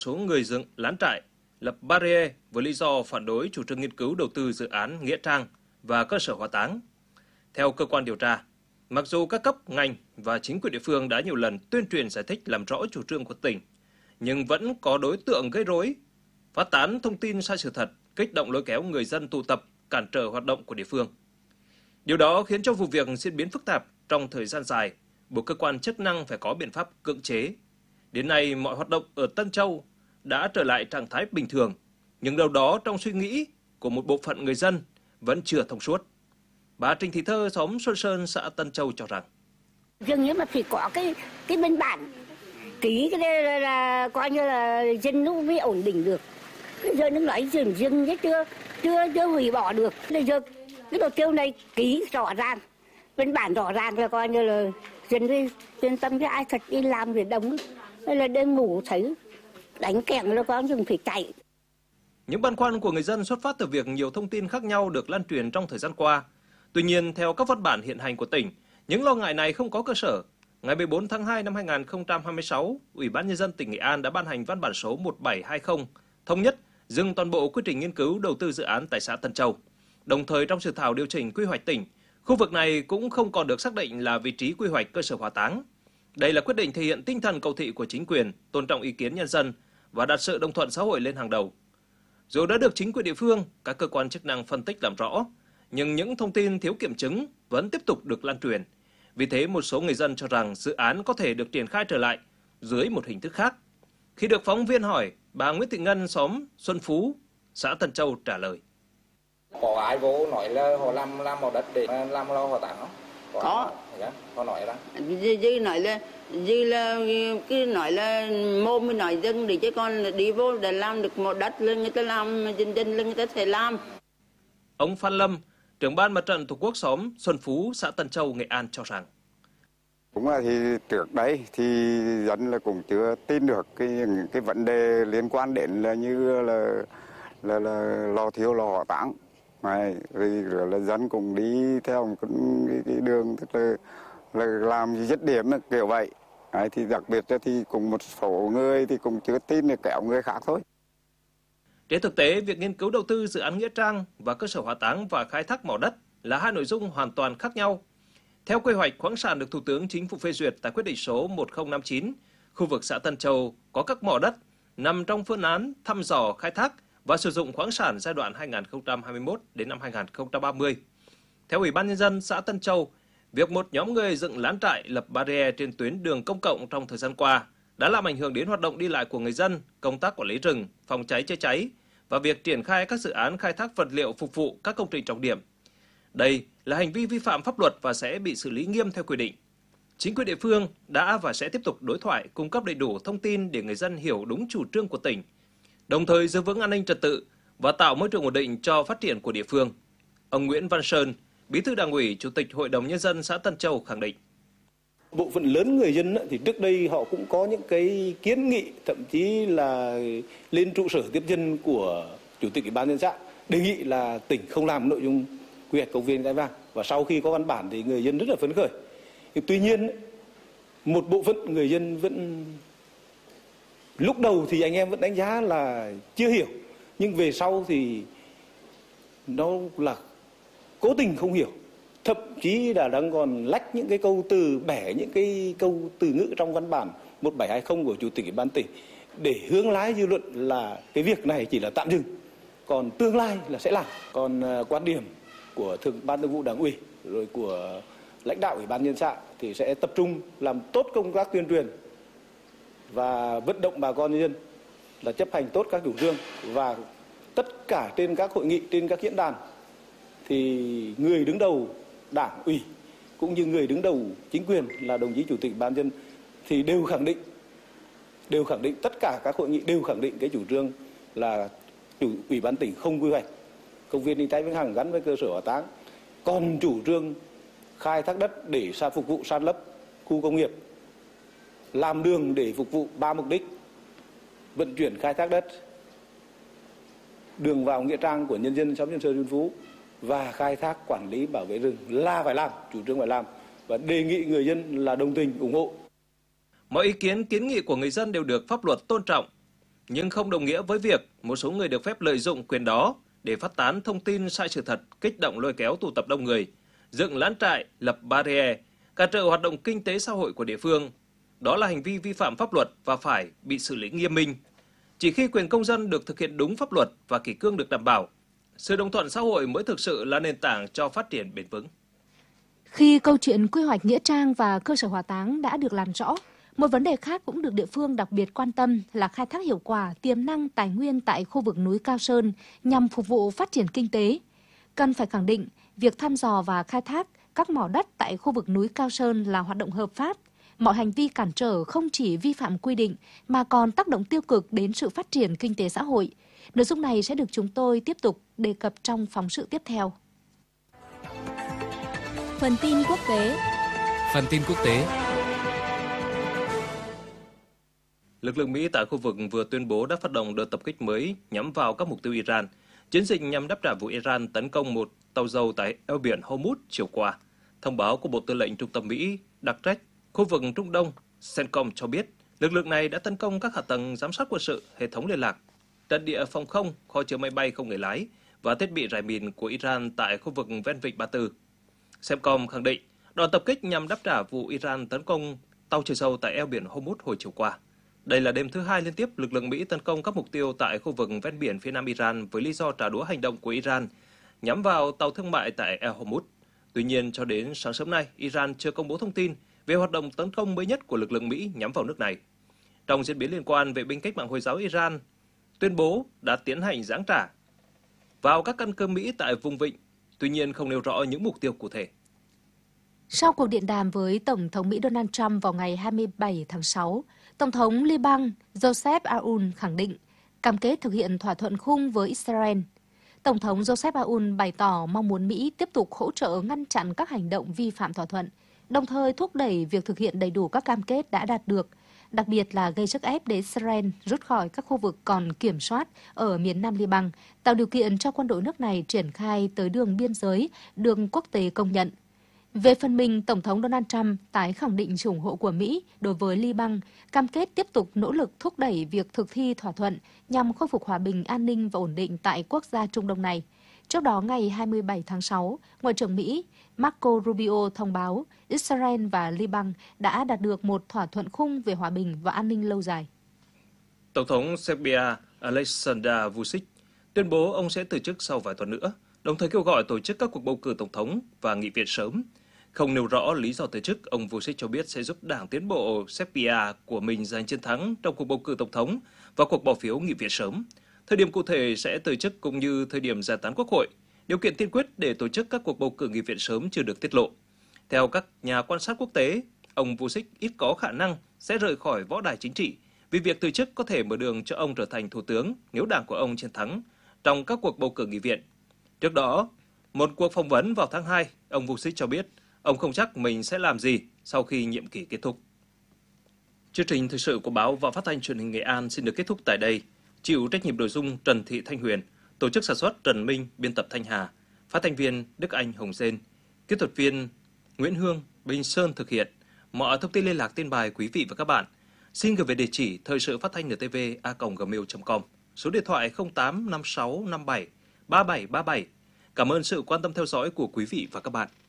Số người dựng lán trại, lập barrier với lý do phản đối chủ trương nghiên cứu đầu tư dự án nghĩa trang và cơ sở hỏa táng. Theo cơ quan điều tra, mặc dù các cấp, ngành và chính quyền địa phương đã nhiều lần tuyên truyền giải thích làm rõ chủ trương của tỉnh, nhưng vẫn có đối tượng gây rối, phát tán thông tin sai sự thật, kích động lôi kéo người dân tụ tập, cản trở hoạt động của địa phương. Điều đó khiến cho vụ việc diễn biến phức tạp trong thời gian dài, buộc cơ quan chức năng phải có biện pháp cưỡng chế. Đến nay, mọi hoạt động ở Tân Châu đã trở lại trạng thái bình thường, nhưng đâu đó trong suy nghĩ của một bộ phận người dân vẫn chưa thông suốt. Bà Trịnh Thị Thơ, xóm Xuân Sơn, xã Tân Châu cho rằng dường như mà phải có cái biên bản ký cái đây là coi như là dân nó mới ổn định được. Bây giờ nó nói dừng chứ chưa hủy bỏ được. Bây giờ cái đồ tiêu này ký rõ ràng, biên bản rõ ràng là coi như là dân đi yên tâm, cái ai thật đi làm việc đông hay là đêm ngủ thấy đánh kẹng là có dừng phải chạy. Những băn khoăn của người dân xuất phát từ việc nhiều thông tin khác nhau được lan truyền trong thời gian qua. Tuy nhiên, theo các văn bản hiện hành của tỉnh, những lo ngại này không có cơ sở. Ngày 14 tháng 2 năm 2026, Ủy ban Nhân dân tỉnh Nghệ An đã ban hành văn bản số 1720, thống nhất dừng toàn bộ quy trình nghiên cứu đầu tư dự án tại xã Tân Châu. Đồng thời trong dự thảo điều chỉnh quy hoạch tỉnh, khu vực này cũng không còn được xác định là vị trí quy hoạch cơ sở hỏa táng. Đây là quyết định thể hiện tinh thần cầu thị của chính quyền, tôn trọng ý kiến nhân dân và đặt sự đồng thuận xã hội lên hàng đầu. Dù đã được chính quyền địa phương, các cơ quan chức năng phân tích làm rõ, nhưng những thông tin thiếu kiểm chứng vẫn tiếp tục được lan truyền. Vì thế, một số người dân cho rằng dự án có thể được triển khai trở lại dưới một hình thức khác. Khi được phóng viên hỏi, bà Nguyễn Thị Ngân, xóm Xuân Phú, xã Tân Châu trả lời. Có ai vô nói là họ làm màu đất để làm lo hỏa táng không? Có. Họ nói đó. Dư là cứ nói là mồm mới nói dân để chứ con đi vô để làm được một đất lên người ta làm, dân lên người ta thể làm. Ông Phan Lâm, trưởng ban Mặt trận Tổ quốc xóm Xuân Phú, xã Tân Châu, Nghệ An cho rằng đúng là thì trước đấy thì dân là cũng chưa tin được cái vấn đề liên quan đến là như là lò thiêu lò hỏa táng này, rồi là dân cũng đi theo một cái đường tức là làm dứt điểm kiểu vậy. Đấy, thì đặc biệt thì cùng một số người thì cũng chưa tin được kéo người khác thôi. Trên thực tế, việc nghiên cứu đầu tư dự án nghĩa trang và cơ sở hỏa táng và khai thác mỏ đất là hai nội dung hoàn toàn khác nhau. Theo quy hoạch khoáng sản được Thủ tướng Chính phủ phê duyệt tại quyết định số 1059, khu vực xã Tân Châu có các mỏ đất nằm trong phương án thăm dò, khai thác và sử dụng khoáng sản giai đoạn 2021 đến năm 2030. Theo Ủy ban Nhân dân xã Tân Châu, việc một nhóm người dựng lán trại lập barrier trên tuyến đường công cộng trong thời gian qua đã làm ảnh hưởng đến hoạt động đi lại của người dân, công tác quản lý rừng, phòng cháy chữa cháy và việc triển khai các dự án khai thác vật liệu phục vụ các công trình trọng điểm. Đây là hành vi vi phạm pháp luật và sẽ bị xử lý nghiêm theo quy định. Chính quyền địa phương đã và sẽ tiếp tục đối thoại, cung cấp đầy đủ thông tin để người dân hiểu đúng chủ trương của tỉnh, đồng thời giữ vững an ninh trật tự và tạo môi trường ổn định cho phát triển của địa phương. Ông Nguyễn Văn Sơn, Bí thư Đảng ủy, Chủ tịch Hội đồng Nhân dân xã Tân Châu khẳng định. Bộ phận lớn người dân thì trước đây họ cũng có những cái kiến nghị, thậm chí là lên trụ sở tiếp dân của Chủ tịch Ủy ban nhân dân xã đề nghị là tỉnh không làm nội dung quy hoạch công viên Cái Vàng. Và sau khi có văn bản thì người dân rất là phấn khởi. Tuy nhiên, một bộ phận người dân vẫn lúc đầu thì anh em vẫn đánh giá là chưa hiểu, nhưng về sau thì nó là cố tình không hiểu, thậm chí là đang còn lách những cái câu từ, bẻ những cái câu từ ngữ trong văn bản 1720 của Chủ tịch Ủy ban tỉnh để hướng lái dư luận là cái việc này chỉ là tạm dừng, còn tương lai là sẽ làm. Còn quan điểm của Ban Thường vụ Đảng ủy rồi của lãnh đạo Ủy ban nhân xã thì sẽ tập trung làm tốt công tác tuyên truyền và vận động bà con nhân dân là chấp hành tốt các chủ trương, và tất cả trên các hội nghị, trên các diễn đàn thì người đứng đầu Đảng ủy cũng như người đứng đầu chính quyền là đồng chí Chủ tịch Ban dân thì đều khẳng định tất cả các hội nghị đều khẳng định cái chủ trương là Ủy ban tỉnh không quy hoạch công viên Ninh Thái Vĩnh Hằng gắn với cơ sở hỏa táng, còn chủ trương khai thác đất để phục vụ san lấp khu công nghiệp, làm đường để phục vụ 3 mục đích: vận chuyển khai thác đất, đường vào nghĩa trang của nhân dân xóm Xuân Sơn, Xuân Phú và khai thác quản lý bảo vệ rừng là phải làm, chủ trương phải làm, và đề nghị người dân là đồng tình ủng hộ. Mọi ý kiến kiến nghị của người dân đều được pháp luật tôn trọng. nhưng không đồng nghĩa với việc một số người được phép lợi dụng quyền đó để phát tán thông tin sai sự thật, kích động lôi kéo tụ tập đông người, dựng lán trại, lập barrier, cản trở hoạt động kinh tế xã hội của địa phương. Đó là hành vi vi phạm pháp luật và phải bị xử lý nghiêm minh. Chỉ khi quyền công dân được thực hiện đúng pháp luật và kỷ cương được đảm bảo, sự đồng thuận xã hội mới thực sự là nền tảng cho phát triển bền vững. Khi câu chuyện quy hoạch nghĩa trang và cơ sở hỏa táng đã được làm rõ, một vấn đề khác cũng được địa phương đặc biệt quan tâm là khai thác hiệu quả tiềm năng tài nguyên tại khu vực núi Cao Sơn nhằm phục vụ phát triển kinh tế. Cần phải khẳng định, việc thăm dò và khai thác các mỏ đất tại khu vực núi Cao Sơn là hoạt động hợp pháp. Mọi hành vi cản trở không chỉ vi phạm quy định mà còn tác động tiêu cực đến sự phát triển kinh tế xã hội. Nội dung này sẽ được chúng tôi tiếp tục đề cập trong phóng sự tiếp theo. Phần tin quốc tế. Lực lượng Mỹ tại khu vực vừa tuyên bố đã phát động đợt tập kích mới nhắm vào các mục tiêu Iran. Chiến dịch nhằm đáp trả vụ Iran tấn công một tàu dầu tại eo biển Hormuz chiều qua. Thông báo của Bộ Tư lệnh Trung tâm Mỹ đặc trách khu vực Trung Đông CENTCOM cho biết lực lượng này đã tấn công các hạ tầng giám sát quân sự, hệ thống liên lạc, trận địa phòng không, kho chứa máy bay không người lái và thiết bị rải mìn của Iran tại khu vực ven vịnh Ba Tư. CENTCOM khẳng định đòn tập kích nhằm đáp trả vụ Iran tấn công tàu chở dầu tại eo biển Hormuz hồi chiều qua. Đây là đêm thứ hai liên tiếp lực lượng Mỹ tấn công các mục tiêu tại khu vực ven biển phía nam Iran với lý do trả đũa hành động của Iran nhắm vào tàu thương mại tại eo Hormuz. Tuy nhiên, cho đến sáng sớm nay, Iran chưa công bố thông tin về hoạt động tấn công mới nhất của lực lượng Mỹ nhắm vào nước này. Trong diễn biến liên quan, vệ binh cách mạng Hồi giáo Iran tuyên bố đã tiến hành giáng trả vào các căn cứ Mỹ tại vùng vịnh, tuy nhiên không nêu rõ những mục tiêu cụ thể. Sau cuộc điện đàm với Tổng thống Mỹ Donald Trump vào ngày 27 tháng 6, Tổng thống Liban Joseph Aoun khẳng định cam kết thực hiện thỏa thuận khung với Israel. Tổng thống Joseph Aoun bày tỏ mong muốn Mỹ tiếp tục hỗ trợ ngăn chặn các hành động vi phạm thỏa thuận, đồng thời thúc đẩy việc thực hiện đầy đủ các cam kết đã đạt được, đặc biệt là gây sức ép để Israel rút khỏi các khu vực còn kiểm soát ở miền Nam Liban, tạo điều kiện cho quân đội nước này triển khai tới đường biên giới, đường quốc tế công nhận. Về phần mình, Tổng thống Donald Trump tái khẳng định sự ủng hộ của Mỹ đối với Liban, cam kết tiếp tục nỗ lực thúc đẩy việc thực thi thỏa thuận nhằm khôi phục hòa bình, an ninh và ổn định tại quốc gia Trung Đông này. Trước đó, ngày 27 tháng 6, Ngoại trưởng Mỹ Marco Rubio thông báo Israel và Liban đã đạt được một thỏa thuận khung về hòa bình và an ninh lâu dài. Tổng thống Serbia Aleksandar Vučić tuyên bố ông sẽ từ chức sau vài tuần nữa, đồng thời kêu gọi tổ chức các cuộc bầu cử tổng thống và nghị viện sớm. Không nêu rõ lý do từ chức, ông Vučić cho biết sẽ giúp Đảng Tiến bộ Serbia của mình giành chiến thắng trong cuộc bầu cử tổng thống và cuộc bỏ phiếu nghị viện sớm. Thời điểm cụ thể sẽ từ chức cũng như thời điểm giải tán quốc hội. Điều kiện tiên quyết để tổ chức các cuộc bầu cử nghị viện sớm chưa được tiết lộ. Theo các nhà quan sát quốc tế, ông Vučić ít có khả năng sẽ rời khỏi võ đài chính trị vì việc từ chức có thể mở đường cho ông trở thành thủ tướng nếu đảng của ông chiến thắng trong các cuộc bầu cử nghị viện. Trước đó, một cuộc phỏng vấn vào tháng 2, ông Vučić cho biết ông không chắc mình sẽ làm gì sau khi nhiệm kỳ kết thúc. Chương trình thời sự của báo và phát thanh truyền hình Nghệ An xin được kết thúc tại đây. Chịu trách nhiệm nội dung Trần Thị Thanh Huyền, tổ chức sản xuất Trần Minh, biên tập Thanh Hà, phát thanh viên Đức Anh Hồng Dên, kỹ thuật viên Nguyễn Hương, Bình Sơn thực hiện. Mọi thông tin liên lạc tin bài quý vị và các bạn xin gửi về địa chỉ thời sự phát thanh ntv@gmail.com, số điện thoại 085657 3737. Cảm ơn sự quan tâm theo dõi của quý vị và các bạn.